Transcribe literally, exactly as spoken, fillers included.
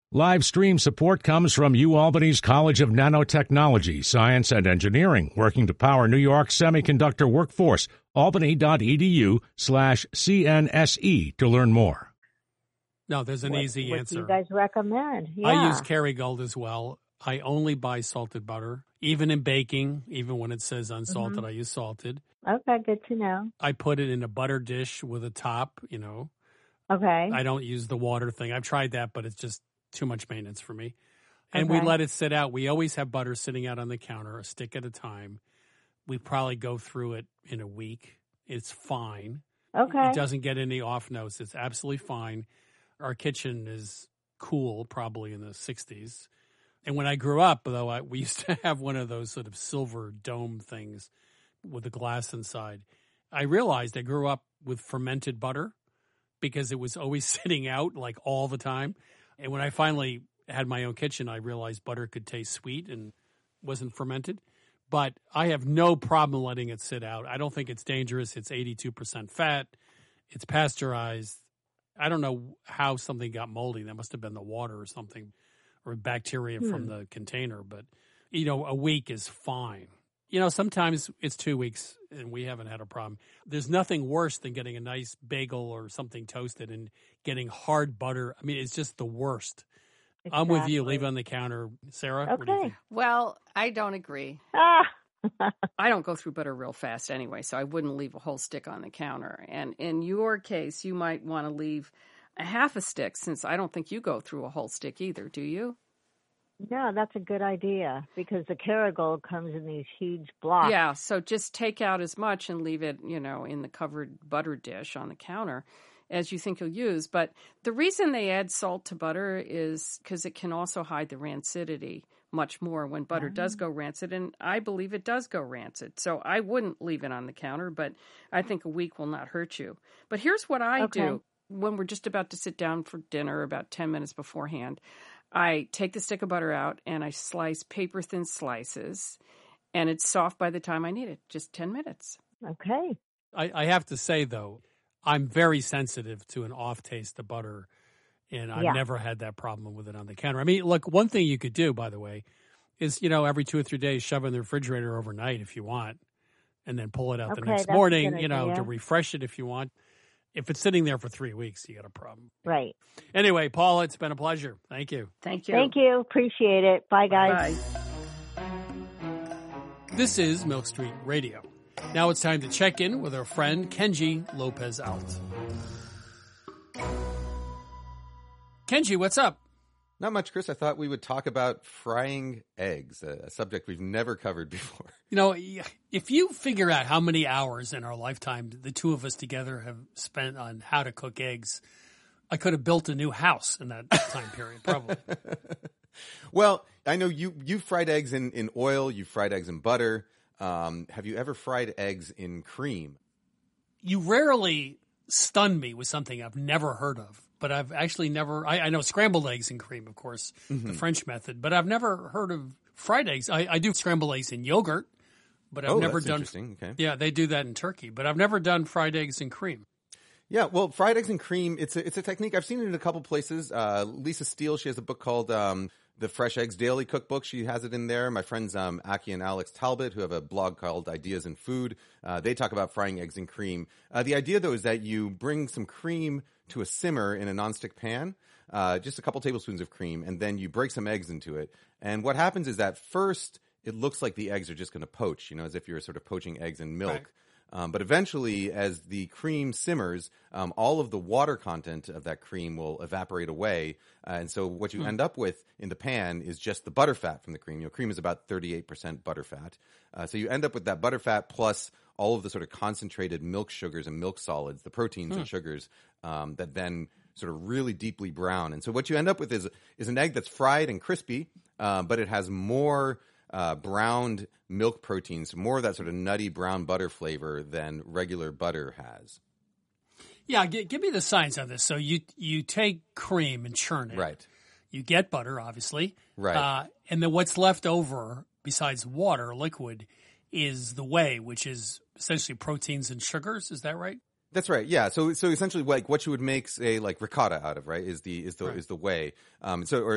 Live stream support comes from UAlbany's College of Nanotechnology, Science, and Engineering, working to power New York's semiconductor workforce. Albany.edu slash CNSE to learn more. No, there's an what, easy what answer. do you guys recommend? Yeah. I use Kerrygold as well. I only buy salted butter, even in baking, even when it says unsalted, mm-hmm. I use salted. Okay, good to know. I put it in a butter dish with a top, you know. Okay. I don't use the water thing. I've tried that, but it's just too much maintenance for me. And okay. we let it sit out. We always have butter sitting out on the counter, a stick at a time. We probably go through it in a week. It's fine. Okay. It doesn't get any off notes. It's absolutely fine. Our kitchen is cool, probably in the sixties. And when I grew up, though, I, we used to have one of those sort of silver dome things with a glass inside. I realized I grew up with fermented butter because it was always sitting out like all the time. And when I finally had my own kitchen, I realized butter could taste sweet and wasn't fermented. But I have no problem letting it sit out. I don't think it's dangerous. It's eighty-two percent fat. It's pasteurized. I don't know how something got moldy. That must have been the water or something, or bacteria hmm. from the container. But, you know, a week is fine. You know, sometimes it's two weeks and we haven't had a problem. There's nothing worse than getting a nice bagel or something toasted and getting hard butter. I mean, it's just the worst. Exactly. I'm with you. Leave it on the counter. Sarah, okay. What do you think? Well, I don't agree. Ah. I don't go through butter real fast anyway, so I wouldn't leave a whole stick on the counter. And in your case, you might want to leave a half a stick, since I don't think you go through a whole stick either, do you? No, that's a good idea, because the Kerrygold comes in these huge blocks. Yeah, so just take out as much and leave it, you know, in the covered butter dish on the counter as you think you'll use. But the reason they add salt to butter is because it can also hide the rancidity much more when butter mm-hmm. does go rancid, and I believe it does go rancid. So I wouldn't leave it on the counter, but I think a week will not hurt you. But here's what I okay. do when we're just about to sit down for dinner, about ten minutes beforehand. I take the stick of butter out and I slice paper-thin slices, and it's soft by the time I need it, just ten minutes. Okay. I, I have to say, though, I'm very sensitive to an off taste of butter, and I've yeah. never had that problem with it on the counter. I mean, look, one thing you could do, by the way, is, you know, every two or three days, shove it in the refrigerator overnight if you want, and then pull it out okay, the next morning, you know, to refresh it if you want. If it's sitting there for three weeks, you got a problem. Right. Anyway, Paula, it's been a pleasure. Thank you. Thank you. Thank you. Appreciate it. Bye, guys. Bye. This is Milk Street Radio. Now it's time to check in with our friend Kenji Lopez Alt. Kenji, what's up? Not much, Chris. I thought we would talk about frying eggs, a subject we've never covered before. You know, if you figure out how many hours in our lifetime the two of us together have spent on how to cook eggs, I could have built a new house in that time period, probably. Well, I know you, you've fried eggs in, in oil, you've fried eggs in butter. Um, have you ever fried eggs in cream? You rarely stun me with something I've never heard of. But I've actually never, I, I know scrambled eggs and cream, of course, mm-hmm. the French method, but I've never heard of fried eggs. I, I do scrambled eggs in yogurt, but I've oh, never that's done, interesting. Okay. Yeah, they do that in Turkey, but I've never done fried eggs and cream. Yeah, well, fried eggs and cream, it's a, it's a technique. I've seen it in a couple places. Uh, Lisa Steele, she has a book called um, The Fresh Eggs Daily Cookbook. She has it in there. My friends um, Aki and Alex Talbot, who have a blog called Ideas in Food, uh, they talk about frying eggs in cream. Uh, the idea, though, is that you bring some cream to a simmer in a nonstick pan, uh, just a couple tablespoons of cream, and then you break some eggs into it. And what happens is that first, it looks like the eggs are just going to poach, you know, as if you're sort of poaching eggs in milk. Right. Um, but eventually, as the cream simmers, um, all of the water content of that cream will evaporate away. Uh, and so what you mm. end up with in the pan is just the butter fat from the cream. You know, cream is about thirty-eight percent butter fat. Uh, so you end up with that butter fat plus all of the sort of concentrated milk sugars and milk solids, the proteins mm. and sugars um, that then sort of really deeply brown. And so what you end up with is is an egg that's fried and crispy, uh, but it has more Uh, browned milk proteins, more of that sort of nutty brown butter flavor than regular butter has. Yeah, g- give me the science of this. So you you take cream and churn it. Right. You get butter, obviously. Right. Uh, and then what's left over, besides water, liquid, is the whey, which is essentially proteins and sugars. Is that right? That's right. Yeah. So so essentially, like what you would make, say, like ricotta out of, right, is the is the right. is the whey. Um. So or